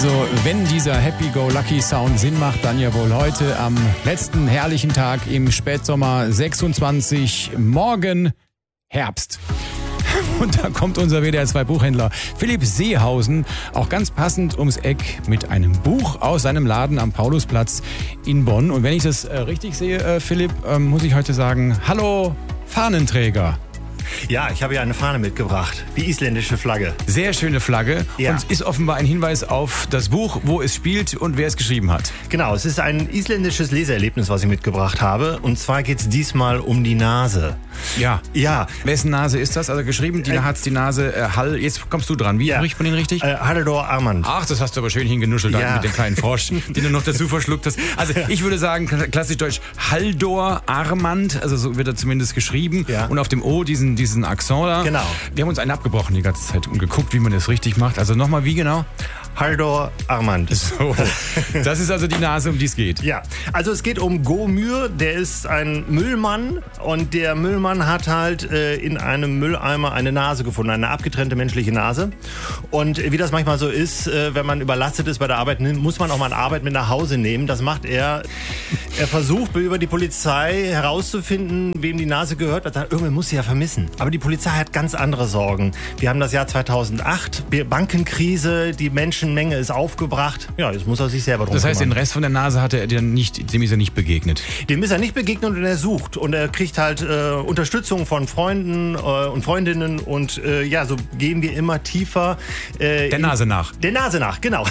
Also, wenn dieser Happy-Go-Lucky-Sound Sinn macht, dann ja wohl heute am letzten herrlichen Tag im Spätsommer 26, morgen Herbst. Und da kommt unser WDR 2 Buchhändler Philipp Seehausen auch ganz passend ums Eck mit einem Buch aus seinem Laden am Paulusplatz in Bonn. Und wenn ich das richtig sehe, Philipp, muss ich heute sagen, hallo Fahnenträger. Ja, ich habe hier eine Fahne mitgebracht, die isländische Flagge. Sehr schöne Flagge ja. Und ist offenbar ein Hinweis auf das Buch, wo es spielt und wer es geschrieben hat. Genau, es ist ein isländisches Leseerlebnis, was ich mitgebracht habe. Und zwar geht es diesmal um die Nase. Ja. Wessen Nase ist das? Also geschrieben, die hat die Nase Hall. Jetzt kommst du dran. Wie spricht man den richtig? Halldor Armand. Ach, das hast du aber schön hingenuschelt mit dem kleinen Frosch, den du noch dazu verschluckt hast. Also ich würde sagen, klassisch deutsch, Halldor Armand. Also so wird er zumindest geschrieben. Ja. Und auf dem O diesen Akzent da. Genau. Wir haben uns einen abgebrochen die ganze Zeit und geguckt, wie man das richtig macht. Also nochmal, wie genau? Halldor Armand. So, das ist also die Nase, um die es geht. Ja, also es geht um Gomür, der ist ein Müllmann und der Müllmann hat halt in einem Mülleimer eine Nase gefunden, eine abgetrennte menschliche Nase. Und wie das manchmal so ist, wenn man überlastet ist bei der Arbeit, muss man auch mal Arbeit mit nach Hause nehmen. Das macht er. Er versucht über die Polizei herauszufinden, wem die Nase gehört. Irgendwer muss sie ja vermissen. Aber die Polizei hat ganz andere Sorgen. Wir haben das Jahr 2008, Bankenkrise, die Menschenmenge ist aufgebracht. Ja, jetzt muss er sich selber drum kümmern. Das heißt, den Rest von der Nase hat er dem ist er nicht begegnet? Dem ist er nicht begegnet und er sucht. Und er kriegt halt Unterstützung von Freunden und Freundinnen. Und so gehen wir immer tiefer. Der Nase nach. Der Nase nach, genau.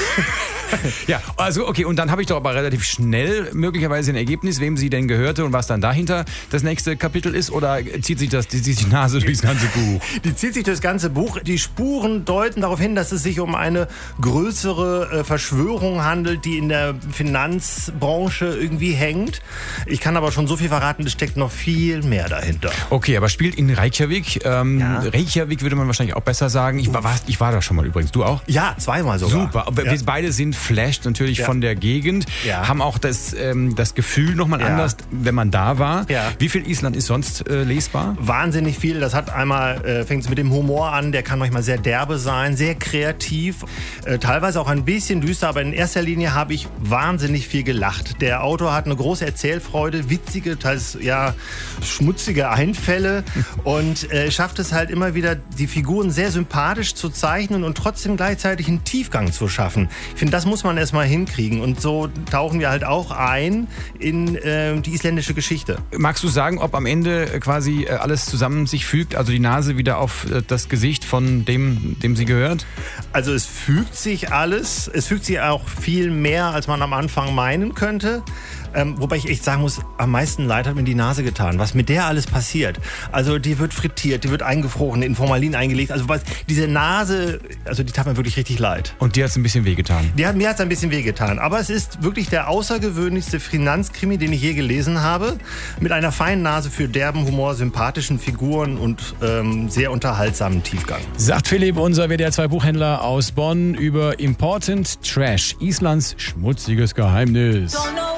Ja, also okay, und dann habe ich doch aber relativ schnell möglicherweise ein Ergebnis, wem sie denn gehörte und was dann dahinter das nächste Kapitel ist, oder zieht sich die Nase durchs ganze Buch? Die zieht sich durchs ganze Buch. Die Spuren deuten darauf hin, dass es sich um eine größere Verschwörung handelt, die in der Finanzbranche irgendwie hängt. Ich kann aber schon so viel verraten, es steckt noch viel mehr dahinter. Okay, aber spielt in Reykjavik. Reykjavik würde man wahrscheinlich auch besser sagen. Ich war da schon mal übrigens. Du auch? Ja, zweimal sogar. Super. Wir beide sind flashed natürlich von der Gegend, haben auch das Gefühl nochmal anders, wenn man da war. Ja. Wie viel Island ist sonst lesbar? Wahnsinnig viel. Das hat einmal, fängt es mit dem Humor an, der kann manchmal sehr derbe sein, sehr kreativ, teilweise auch ein bisschen düster, aber in erster Linie habe ich wahnsinnig viel gelacht. Der Autor hat eine große Erzählfreude, witzige, teils schmutzige Einfälle und schafft es halt immer wieder, die Figuren sehr sympathisch zu zeichnen und trotzdem gleichzeitig einen Tiefgang zu schaffen. Ich finde, das muss man erstmal hinkriegen und so tauchen wir halt auch ein in die isländische Geschichte. Magst du sagen, ob am Ende quasi alles zusammen sich fügt, also die Nase wieder auf das Gesicht von dem sie gehört? Also es fügt sich alles, es fügt sich auch viel mehr, als man am Anfang meinen könnte. Wobei ich echt sagen muss, am meisten leid hat mir die Nase getan, was mit der alles passiert. Also die wird frittiert, die wird eingefroren, in Formalin eingelegt. Also diese Nase, also die tat mir wirklich richtig leid. Und dir hat es ein bisschen wehgetan? Mir hat es ein bisschen wehgetan. Aber es ist wirklich der außergewöhnlichste Finanzkrimi, den ich je gelesen habe. Mit einer feinen Nase für derben Humor, sympathischen Figuren und sehr unterhaltsamen Tiefgang. Sagt Philipp, unser WDR 2 Buchhändler aus Bonn, über Important Trash, Islands schmutziges Geheimnis.